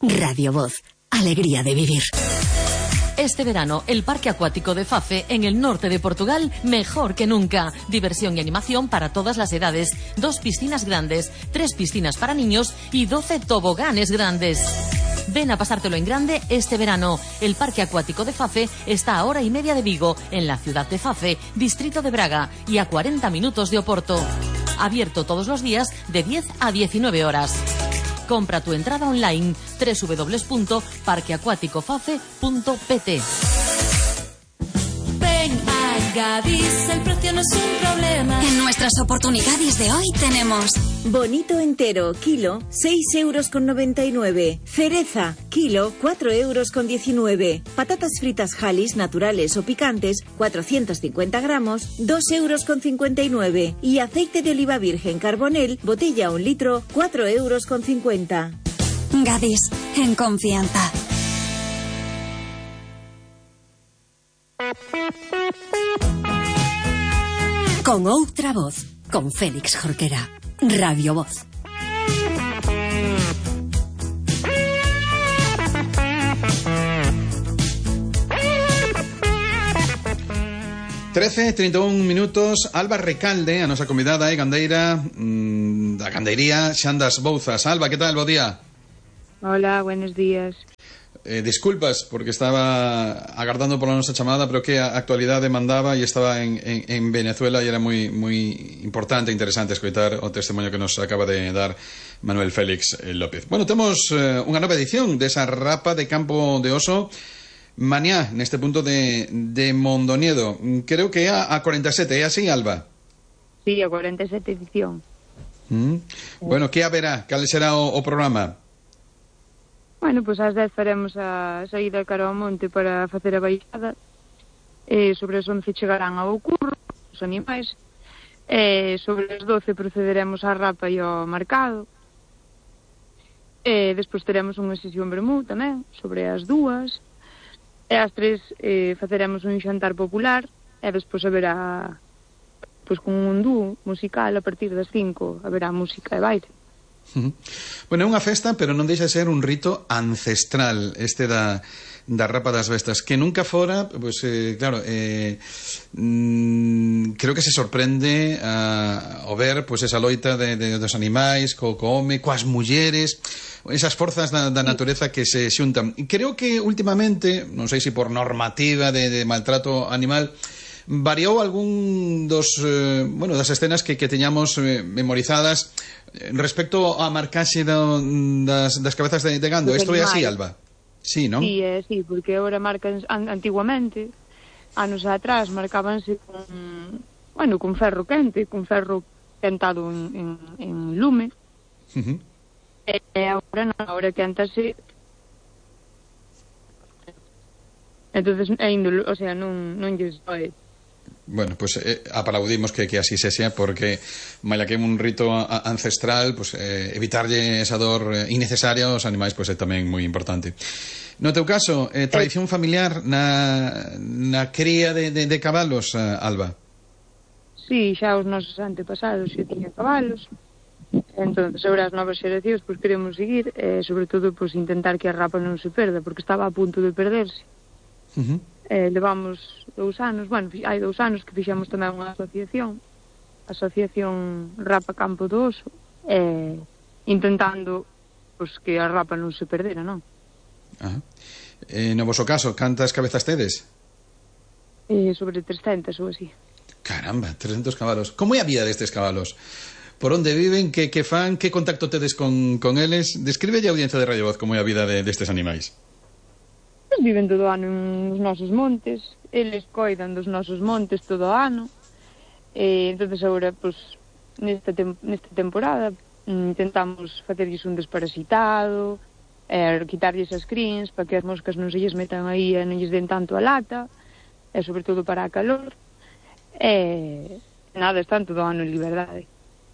Radio Voz, alegría de vivir. Este verano, el Parque Acuático de Fafe, en el norte de Portugal, mejor que nunca. Diversión y animación para todas las edades. 2 piscinas grandes, 3 piscinas para niños y 12 toboganes grandes. Ven a pasártelo en grande este verano. El Parque Acuático de Fafe está a hora y media de Vigo, en la ciudad de Fafe, distrito de Braga, y a 40 minutos de Oporto. Abierto todos los días de 10 a 19 horas. Compra tu entrada online www.parqueacuaticofafe.pt. Ven a Gadis, el precio no es un problema. En nuestras oportunidades de hoy tenemos bonito entero, kilo, 6,99 €. Cereza, kilo, 4,19 €. Patatas fritas Halis, naturales o picantes, 450 gramos, 2,59 €. Y aceite de oliva virgen Carbonell, botella 1 litro, 4,50 €. Gadis, en confianza. Con outra voz, con Félix Jorquera. Radio Voz. Trece, 31 minutos. Alba Recalde, a nosa convidada gandeira da gandeiría Xandas Bouzas. Alba, que tal? Bo día. Hola, buenos días. Disculpas, porque estaba agardando por la nosa chamada, pero que a actualidade mandaba e estaba en Venezuela e era moi importante e interesante escoitar o testemunho que nos acaba de dar Manuel Félix López. Bueno, temos unha nova edición desa rapa de Campo de Oso mañá, neste punto de Mondoñedo. Creo que é a 47, é así, Alba? Sí, a 47 edición. Bueno, que haberá? Cal será o programa? Bueno, pois ás 10 faremos a saída cara ao monte para facer a baixada. Sobre as 11 chegarán ao curro os animais. Sobre as 12 procederemos á rapa e ao marcado. Despois teremos unha sesión vermú tamén, sobre as 2. E ás 3 faceremos un xantar popular. E despois haberá, pois con un dúo musical a partir das 5, haberá música e baile. Bueno, é unha festa, pero non deixa de ser un rito ancestral este da rapa das bestas, que nunca fora, pois, claro, creo que se sorprende ao ver pois esa loita dos animais co home, coas mulleres, esas forzas da natureza que se xuntan. E creo que últimamente, non sei se por normativa de maltrato animal, variou algún das escenas que teñamos memorizadas respecto á marcaxe das cabezas de gando. Isto é así, Alba? Sí, non? Sí, porque agora marcan antiguamente, anos atrás, marcábanse con ferro quente, con ferro quentado en lume. E agora non, agora quentase. Entonces, o sea, non lles doe. Bueno, pues aplaudimos que así se sea, porque maila que é un rito ancestral, pues evitarlle esa dor innecesaria aos animais pues é tamén moi importante. No teu caso, tradición familiar na cría de cabalos, Alba? Sí, xa os nosos antepasados xa tiña cabalos. Entón, sobre as novas xeracións, pues queremos seguir, sobre todo, pues intentar que a rapa non se perda, porque estaba a punto de perderse. Levamos 2 anos, bueno, hai 2 anos que fixemos tamén unha asociación Rapa Campo do Oso, intentando pues, que a rapa non se perdera, non? No voso caso, cantas cabezas tedes? Sobre 300 ou así. Caramba, 300 cabalos. Como é a vida destes cabalos? Por onde viven? Que fan? Que contacto tedes con eles? Descríbelle a audiencia de Radio Voz como é a vida destes animais. Viven todo o ano nos nosos montes, eles coidan dos nosos montes todo o ano. Entonces agora, pues, nesta temporada intentamos facerlles un desparasitado, quitarlles as crins para que as moscas non se lles metan aí e non lles den tanto a lata, e sobre todo para a calor. Nada, están todo o ano en liberdade.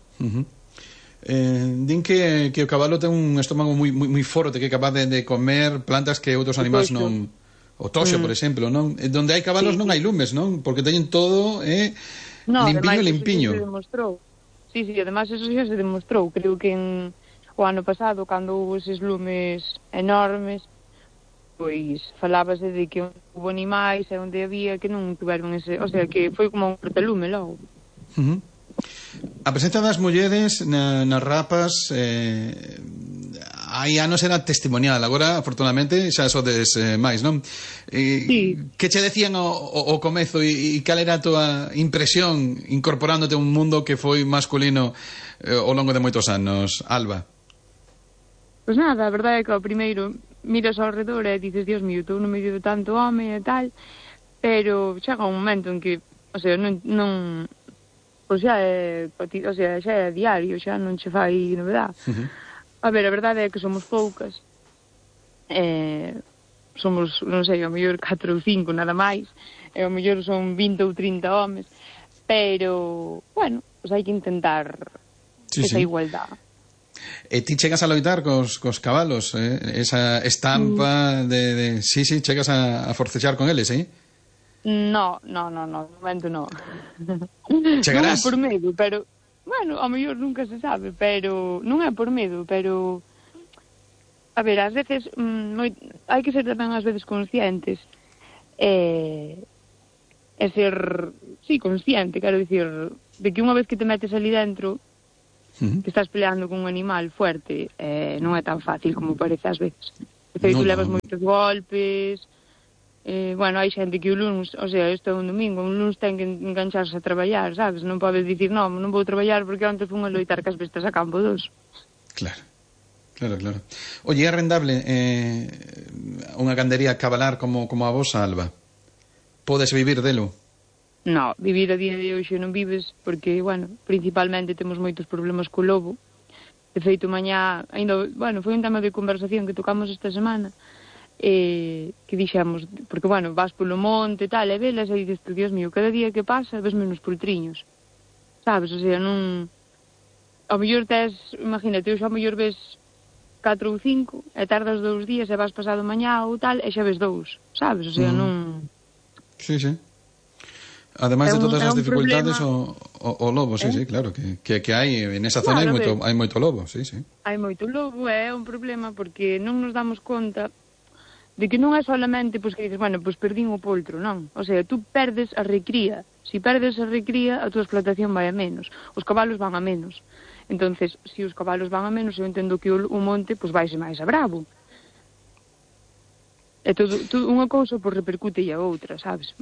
Din que o cabalo ten un estómago moi forte, que é capaz de comer plantas que outros animais non. O toxo, por exemplo, non? Donde hai cabalos non hai lumes, non? Porque teñen todo limpiño. Sí, además eso xa se demostrou. Creo que o ano pasado, cando houve eses lumes enormes, pois falábase de que houve animais e onde había que non tuveron ese, o sea, que foi como un cortalume logo. A presenza das mulleres nas rapas hai anos era testimonial, agora afortunadamente xa sodes máis, non? Sí. Que che decían ao comezo e cal era a túa impresión incorporándote a un mundo que foi masculino ao longo de moitos anos, Alba? Pois nada, a verdade é que ao primeiro miras ao redor e dices, Dios mío, estou no medio de tanto home e tal, pero chega un momento en que, o sea, non pois xa é, o sea, xa é diario, xa non che fai novedade. A ver, a verdade é que somos poucas, somos, non sei, ao mellor 4 ou 5 nada máis, e ao mellor son 20 ou 30 homes, pero, bueno, pois hai que intentar esa igualdade. E ti chegas a loitar cos cabalos, esa estampa de sí, chegas a forcexar con eles, No, de momento no. Chegarás? Non é por medo, pero bueno, ao mellor nunca se sabe, pero non é por medo, pero a ver, ás veces hai que ser tamén ás veces conscientes e ser, sí, consciente, quero dicir, de que unha vez que te metes ali dentro que estás peleando con un animal fuerte, non é tan fácil como parece ás veces. De feito, levas moitos golpes. Bueno, hai xente que o lunes, o sea, isto é un domingo, un lunes ten que engancharse a traballar, sabes? Non podes dicir, non vou traballar porque antes fun a loitar cas bestas a campo 2. Claro. Oye, é rendable unha gandería cabalar como a vosa, Alba? Podes vivir delo? No, vivir a día de hoxe non vives porque, bueno, principalmente temos moitos problemas co lobo. De feito, mañá, ainda, bueno, foi un tema de conversación que tocamos esta semana, que dixemos, porque, bueno, vas polo monte e tal, e velas e dices, Dios mío, cada día que pasa ves menos poltriños, sabes? O sea, non... Ao mellor tes, imagínate, hoxe ao mellor ves 4 ou 5, e tardas 2 días e vas pasado mañá ou tal, e xa ves 2, sabes? O sea, non... Sí. Ademais de todas as dificultades, o lobo, sí, claro, que hai, en esa zona hai moito lobo, sí. Hai moito lobo, é un problema porque non nos damos conta de que non é solamente, pois, que dices, bueno, pois perdín o poltro, non. O sea, tú perdes a recría. Si perdes a recría, a túa explotación vai a menos. Os cabalos van a menos. Entonces, se os cabalos van a menos, eu entendo que o monte, pois, vaise máis a bravo. E todo unha cousa, pois, repercute a outra, sabes?